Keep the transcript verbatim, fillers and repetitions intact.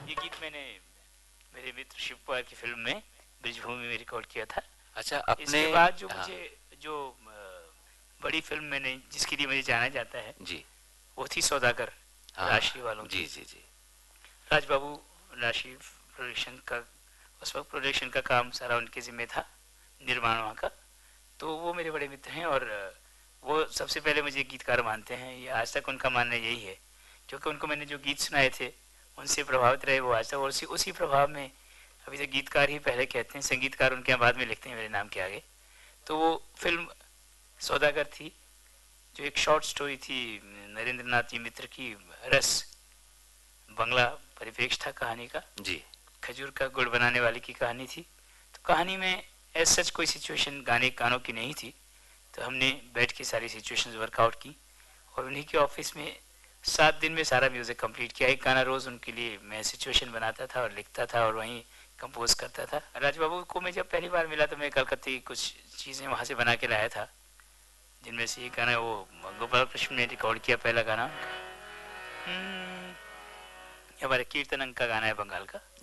ये गीत मैंने मेरे मित्र शिव कुमार की फिल्म में ब्रिजभूमि में रिकॉर्ड किया था। अच्छा, अपने इसके बाद जो हाँ। मुझे जो बड़ी फिल्म मैंने जिसके लिए मुझे जाना जाता है जी, वो थी सौदागर, हाँ, राशि वालों जी की। जी जी। राजबाबू राशि प्रोडक्शन का, उस वक्त प्रोडक्शन का काम सारा उनके जिम्मे था, निर्माण वहाँ का। तो वो मेरे बड़े मित्र हैं और वो सबसे पहले मुझे गीतकार मानते हैं, ये आज तक उनका मानना यही है, क्योंकि उनको मैंने जो गीत सुनाए थे उनसे प्रभावित रहे वो आज तक, और उसी उसी प्रभाव में अभी तक गीतकार ही पहले कहते हैं, संगीतकार उनके यहाँ बाद में लिखते हैं मेरे नाम के आगे। तो वो फिल्म सौदागर थी, जो एक शॉर्ट स्टोरी थी नरेंद्र नाथ जी मित्र की, रस बंगला परिप्रेक्ष्य था कहानी का जी। खजूर का गुड़ बनाने वाले की कहानी थी। तो कहानी में एज सच कोई सिचुएशन गाने गानों की नहीं थी, तो हमने बैठ के सारी सिचुएशंस वर्कआउट की और उन्हीं के ऑफिस में सात दिन में सारा म्यूज़िक कंप्लीट किया। एक गाना रोज़ उनके लिए मैं सिचुएशन बनाता था और लिखता था और वहीं कंपोज करता था। राजबाबू को मैं जब पहली बार मिला तो मैं कलकत्ते की कुछ चीज़ें वहाँ से बना के लाया था, जिनमें से ये गाना वो गोपाल कृष्ण ने रिकॉर्ड किया, पहला गाना हमारे कीर्तन अंक का गाना है बंगाल का।